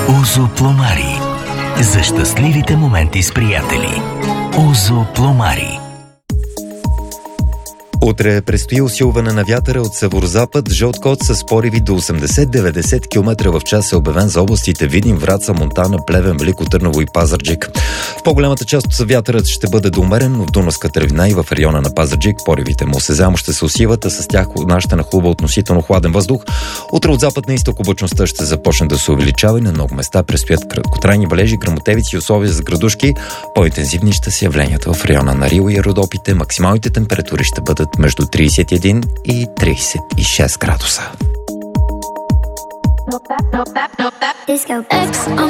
Узо Пломари. За щастливите моменти с приятели. Узо Пломари. Утре предстои усилване на вятъра от северозапад. Жълт код с пориви до 80-90 км в час е обявен за областите Видин, Враца, Монтана, Плевен, Велико Търново и Пазарджик. В по-голямата част от вятърът ще бъде до умерен, но в Дунавската равнина и в района на Пазарджик поривите му осезаемо ще се усилват, а с тях ще нахлува относително хладен въздух. Утре от запад на изток облачността ще започне да се увеличава и на много места предстоят краткотрайни валежи, гръмотевици и условия за градушки. По-интензивни ще са явленията в района на Рил и Родопите. Максималните температури ще бъдат между 31 и 36 градуса. Disco X on